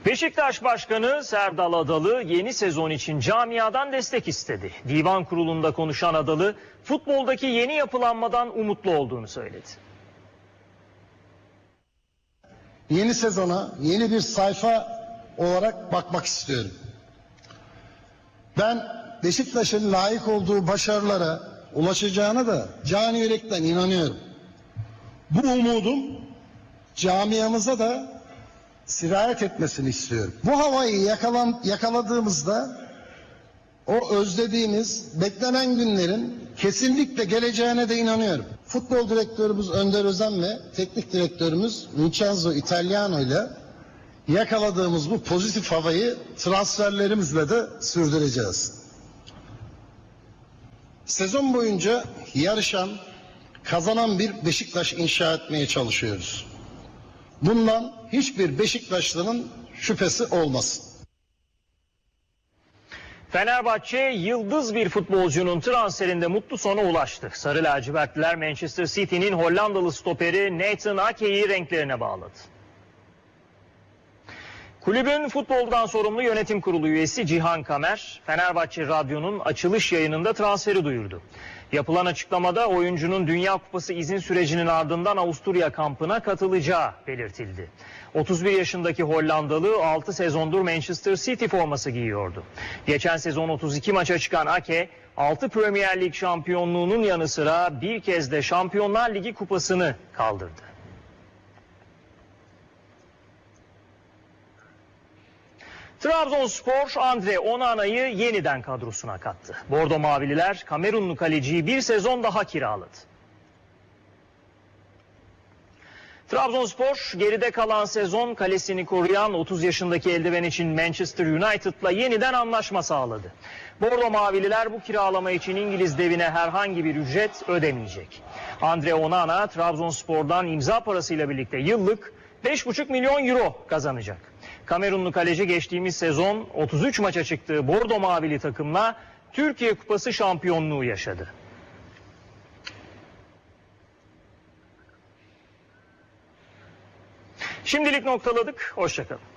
Beşiktaş Başkanı Serdal Adalı yeni sezon için camiadan destek istedi. Divan kurulunda konuşan Adalı, futboldaki yeni yapılanmadan umutlu olduğunu söyledi. Yeni sezona yeni bir sayfa olarak bakmak istiyorum. Ben Beşiktaş'ın layık olduğu başarılara ulaşacağına da canı yürekten inanıyorum. Bu umudum camiamıza da sirayet etmesini istiyorum. Bu havayı yakaladığımızda o özlediğimiz, beklenen günlerin kesinlikle geleceğine de inanıyorum. Futbol direktörümüz Önder Özen ve teknik direktörümüz Vincenzo Italiano ile yakaladığımız bu pozitif havayı transferlerimizle de sürdüreceğiz. Sezon boyunca yarışan, kazanan bir Beşiktaş inşa etmeye çalışıyoruz. Bundan hiçbir Beşiktaşlı'nın şüphesi olmasın. Fenerbahçe yıldız bir futbolcunun transferinde mutlu sona ulaştı. Sarı lacivertliler Manchester City'nin Hollandalı stoperi Nathan Ake'yi renklerine bağladı. Kulübün futboldan sorumlu yönetim kurulu üyesi Cihan Kamer, Fenerbahçe Radyo'nun açılış yayınında transferi duyurdu. Yapılan açıklamada oyuncunun Dünya Kupası izin sürecinin ardından Avusturya kampına katılacağı belirtildi. 31 yaşındaki Hollandalı 6 sezondur Manchester City forması giyiyordu. Geçen sezon 32 maça çıkan Ake, 6 Premier Lig şampiyonluğunun yanı sıra bir kez de Şampiyonlar Ligi kupasını kaldırdı. Trabzonspor Andre Onana'yı yeniden kadrosuna kattı. Bordo Mavililer Kamerunlu kaleciyi bir sezon daha kiraladı. Trabzonspor geride kalan sezon kalesini koruyan 30 yaşındaki eldiven için Manchester United'la yeniden anlaşma sağladı. Bordo Mavililer bu kiralama için İngiliz devine herhangi bir ücret ödemeyecek. Andre Onana Trabzonspor'dan imza parasıyla birlikte yıllık 5,5 milyon euro kazanacak. Kamerunlu kaleci geçtiğimiz sezon 33 maça çıktığı Bordo Mavili takımla Türkiye Kupası şampiyonluğu yaşadı. Şimdilik noktaladık. Hoşça kalın.